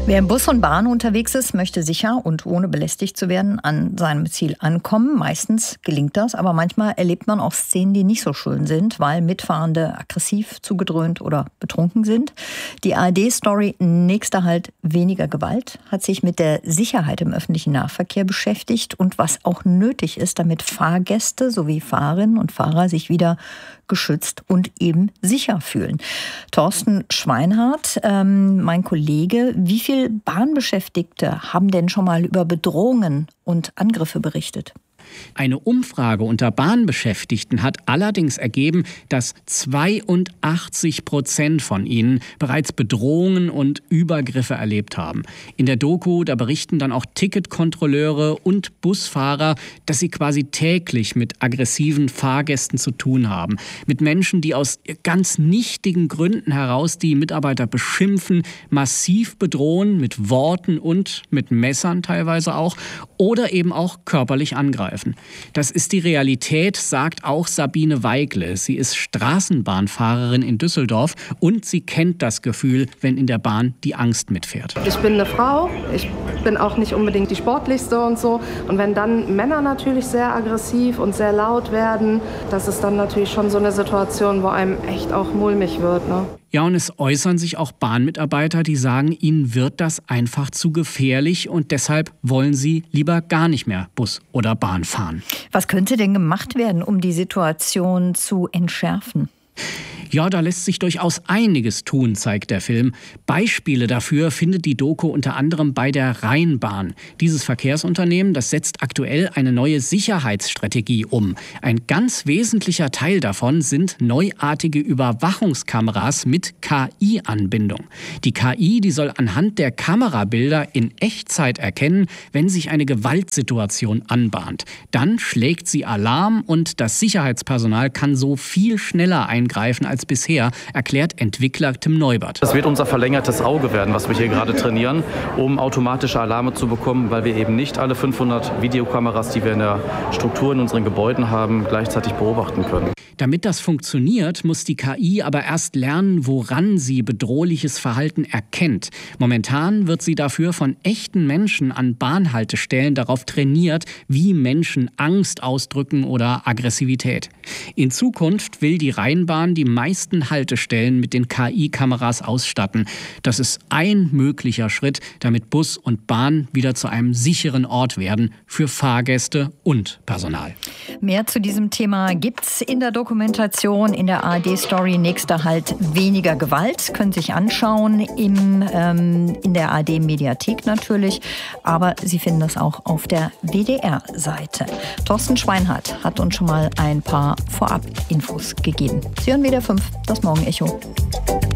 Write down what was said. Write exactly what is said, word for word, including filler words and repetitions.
Wer im Bus und Bahn unterwegs ist, möchte sicher und ohne belästigt zu werden an seinem Ziel ankommen. Meistens gelingt das, aber manchmal erlebt man auch Szenen, die nicht so schön sind, weil Mitfahrende aggressiv, zugedröhnt oder betrunken sind. Die A R D-Story Nächster Halt, weniger Gewalt hat sich mit der Sicherheit im öffentlichen Nahverkehr beschäftigt und was auch nötig ist, damit Fahrgäste sowie Fahrerinnen und Fahrer sich wieder geschützt und eben sicher fühlen. Thorsten Schweinhardt, ähm, mein Kollege, wie viele Bahnbeschäftigte haben denn schon mal über Bedrohungen und Angriffe berichtet? Eine Umfrage unter Bahnbeschäftigten hat allerdings ergeben, dass zweiundachtzig Prozent von ihnen bereits Bedrohungen und Übergriffe erlebt haben. In der Doku, da berichten dann auch Ticketkontrolleure und Busfahrer, dass sie quasi täglich mit aggressiven Fahrgästen zu tun haben. Mit Menschen, die aus ganz nichtigen Gründen heraus die Mitarbeiter beschimpfen, massiv bedrohen, mit Worten und mit Messern teilweise auch, oder eben auch körperlich angreifen. Das ist die Realität, sagt auch Sabine Weigle. Sie ist Straßenbahnfahrerin in Düsseldorf und sie kennt das Gefühl, wenn in der Bahn die Angst mitfährt. Ich bin eine Frau, ich bin auch nicht unbedingt die sportlichste und so. Und wenn dann Männer natürlich sehr aggressiv und sehr laut werden, das ist dann natürlich schon so eine Situation, wo einem echt auch mulmig wird, ne? Ja, und es äußern sich auch Bahnmitarbeiter, die sagen, ihnen wird das einfach zu gefährlich und deshalb wollen sie lieber gar nicht mehr Bus oder Bahn fahren. Was könnte denn gemacht werden, um die Situation zu entschärfen? Ja, da lässt sich durchaus einiges tun, zeigt der Film. Beispiele dafür findet die Doku unter anderem bei der Rheinbahn. Dieses Verkehrsunternehmen, das setzt aktuell eine neue Sicherheitsstrategie um. Ein ganz wesentlicher Teil davon sind neuartige Überwachungskameras mit K I-Anbindung. Die K I, die soll anhand der Kamerabilder in Echtzeit erkennen, wenn sich eine Gewaltsituation anbahnt. Dann schlägt sie Alarm und das Sicherheitspersonal kann so viel schneller eingreifen als bisher, erklärt Entwickler Tim Neubert. Das wird unser verlängertes Auge werden, was wir hier gerade trainieren, um automatische Alarme zu bekommen, weil wir eben nicht alle fünfhundert Videokameras, die wir in der Struktur in unseren Gebäuden haben, gleichzeitig beobachten können. Damit das funktioniert, muss die K I aber erst lernen, woran sie bedrohliches Verhalten erkennt. Momentan wird sie dafür von echten Menschen an Bahnhaltestellen darauf trainiert, wie Menschen Angst ausdrücken oder Aggressivität. In Zukunft will die Rheinbahn die meisten Haltestellen mit den K I-Kameras ausstatten. Das ist ein möglicher Schritt, damit Bus und Bahn wieder zu einem sicheren Ort werden für Fahrgäste und Personal. Mehr zu diesem Thema gibt's in der Dokumentation, in der A R D-Story Nächster Halt, weniger Gewalt. Können Sie sich anschauen im, ähm, in der A R D-Mediathek natürlich. Aber Sie finden das auch auf der W D R-Seite. Thorsten Schweinhardt hat uns schon mal ein paar Vorab-Infos gegeben. Sie hören W D R fünf, das Morgenecho.